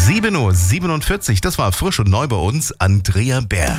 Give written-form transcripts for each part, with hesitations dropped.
7:47 Uhr, das war frisch und neu bei uns, Andrea Berg.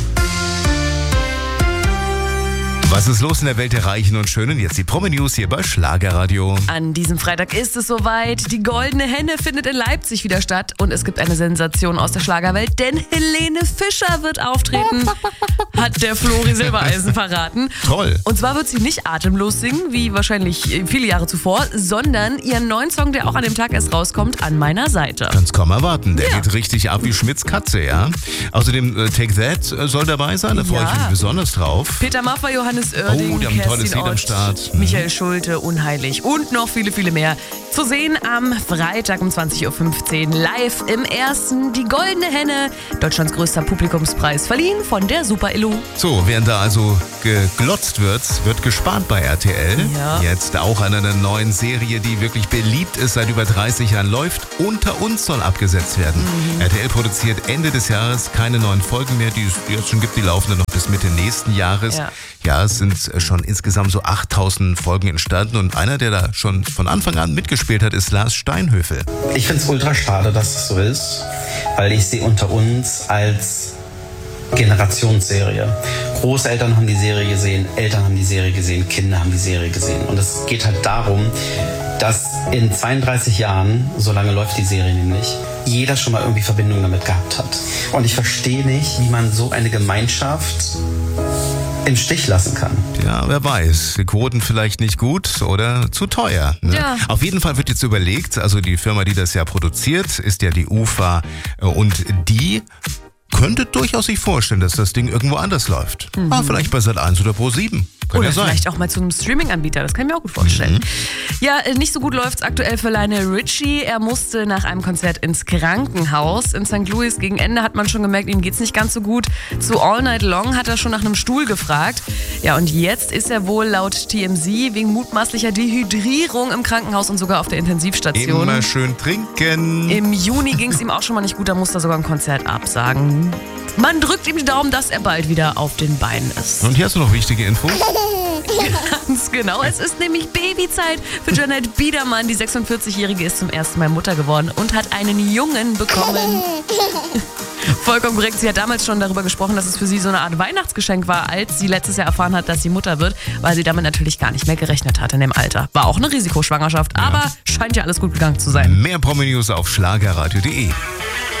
Was ist los in der Welt der Reichen und Schönen? Jetzt die Promi-News hier bei Schlagerradio. An diesem Freitag ist es soweit. Die Goldene Henne findet in Leipzig wieder statt. Und es gibt eine Sensation aus der Schlagerwelt, denn Helene Fischer wird auftreten, hat der Flori Silbereisen verraten. Toll. Und zwar wird sie nicht atemlos singen, wie wahrscheinlich viele Jahre zuvor, sondern ihren neuen Song, der auch an dem Tag erst rauskommt, An meiner Seite. Kannst kaum erwarten, der geht richtig ab wie Schmitz Katze, ja? Außerdem Take That soll dabei sein, da freue ich mich besonders drauf. Peter Maffay, Johannes Oerding, die haben ein tolles Kerstin Lied am Ott, Start. Michael Schulte, Unheilig und noch viele, viele mehr. Zu sehen am Freitag um 20.15 Uhr live im Ersten. Die Goldene Henne, Deutschlands größter Publikumspreis, verliehen von der Super Illu. So, während da also geglotzt wird gespart bei RTL. Ja. Jetzt auch an einer neuen Serie, die wirklich beliebt ist, seit über 30 Jahren läuft. Unter uns soll abgesetzt werden. RTL produziert Ende des Jahres keine neuen Folgen mehr, die es jetzt schon gibt. Die laufen dann noch bis Mitte nächsten Jahres. Ja, es sind schon insgesamt so 8000 Folgen entstanden. Und einer, der da schon von Anfang an mitgespielt hat, ist Lars Steinhöfel. Ich finde es ultra schade, dass es so ist, weil ich sehe Unter uns als Generationsserie. Großeltern haben die Serie gesehen, Eltern haben die Serie gesehen, Kinder haben die Serie gesehen. Und es geht halt darum, dass in 32 Jahren, so lange läuft die Serie nämlich, jeder schon mal irgendwie Verbindung damit gehabt hat. Und ich verstehe nicht, wie man so eine Gemeinschaft im Stich lassen kann. Ja, wer weiß. Die Quoten vielleicht nicht gut oder zu teuer. Ne? Ja. Auf jeden Fall wird jetzt überlegt, also die Firma, die das ja produziert, ist ja die UFA und die könnte durchaus sich vorstellen, dass das Ding irgendwo anders läuft. Vielleicht bei Sat.1 oder Pro7. Oder ja sein. vielleicht auch mal zu einem Streaming-Anbieter, das kann ich mir auch gut vorstellen. Ja, nicht so gut läuft's aktuell für Lionel Richie. Er musste nach einem Konzert ins Krankenhaus in St. Louis. Gegen Ende hat man schon gemerkt, ihm geht's nicht ganz so gut. Zu All Night Long hat er schon nach einem Stuhl gefragt. Ja, und jetzt ist er wohl laut TMZ wegen mutmaßlicher Dehydrierung im Krankenhaus und sogar auf der Intensivstation. Immer schön trinken. Im Juni ging's ihm auch schon mal nicht gut, da musste er sogar ein Konzert absagen. Man drückt ihm die Daumen, dass er bald wieder auf den Beinen ist. Und hier hast du noch wichtige Infos. Ganz genau, es ist nämlich Babyzeit für Jeanette Biedermann. Die 46-Jährige ist zum ersten Mal Mutter geworden und hat einen Jungen bekommen. Vollkommen korrekt, sie hat damals schon darüber gesprochen, dass es für sie so eine Art Weihnachtsgeschenk war, als sie letztes Jahr erfahren hat, dass sie Mutter wird, weil sie damit natürlich gar nicht mehr gerechnet hat in dem Alter. War auch eine Risikoschwangerschaft, aber scheint ja alles gut gegangen zu sein. Mehr Promi-News auf schlagerradio.de.